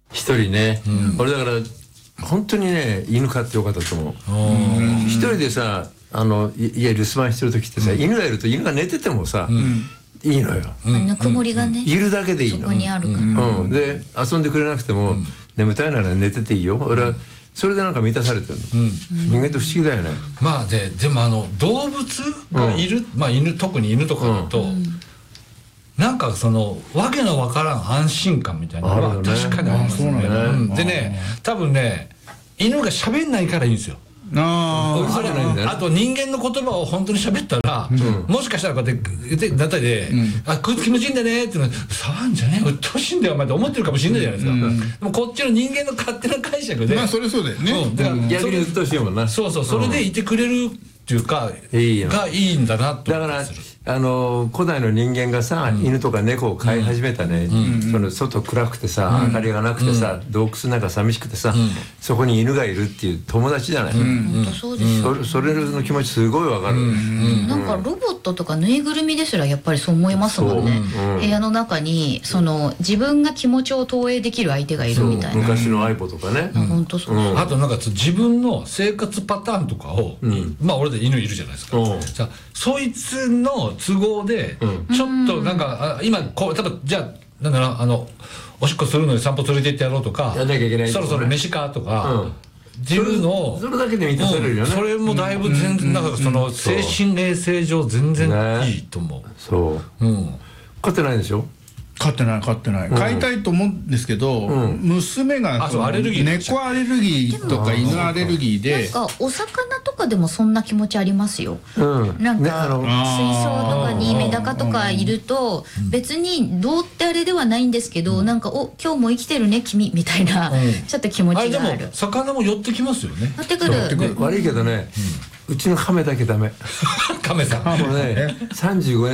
一人ね、俺だから本当にね犬飼ってよかったと思う。一人でさ家留守番してる時ってさ、犬がいると犬が寝ててもさ、いいのよ。 ぬくもりがね、 いるだけでいいの。 そこにあるから。 で遊んでくれなくても、眠たいなら寝てていいよ。俺はそれでなんか満たされてるの。人間って不思議だよね。 まあでも動物がいる、まあ犬、特に犬とかだと、なんかそのわけのわからん安心感みたいなのは確かにありますね。でね、多分ね犬が喋んないからいいんですよ。あと人間の言葉を本当に喋ったら、もしかしたらこうやってだったりで「あこいつ気持ちいいんだね」っていうの「触んじゃねえうっとうしいんだよお前」って思ってるかもしれないじゃないですか。でもこっちの人間の勝手な解釈で、 まあそれそうだよね。 逆にうっとうしいもんな。 そうそれでいてくれるっていうかがいいんだなと。 だから古代の人間がさ、犬とか猫を飼い始めたね、その外暗くてさ、明かりがなくてさ、洞窟なんか寂しくてさ、そこに犬がいるっていう友達じゃない。 本当そうですよ。 それの気持ちすごいわかる。 なんかロボットとかぬいぐるみですらやっぱりそう思いますもんね。部屋の中にその自分が気持ちを投影できる相手がいるみたいな。 昔のアイポとかね。 本当そう。 あとなんか自分の生活パターンとかを、まあ俺で犬いるじゃないですか。じゃあそいつの都合でちょっとなんか今こう例えばじゃあなんだろうおしっこするのに散歩連れて行ってやろうとか、 やんなきゃいけないそろそろ飯かとかっていうのを、 それだけで満たされるよね。 それもだいぶ全然なんかその精神衛生上全然いいと思う。 そう飼ってないでしょ。 飼ってない飼いたいと思うんですけど、娘が猫アレルギーとか犬アレルギーで、 なんかお魚とかでもそんな気持ちありますよ。なんか水槽とかにメダカとかいると別にどうってあれではないんですけど、なんかお今日も生きてるね君みたいなちょっちょっと気持ちがある。 でも魚も寄ってきますよね。 寄ってくる。 悪いけどね、うちの亀だけダメ。 亀さんもうね35年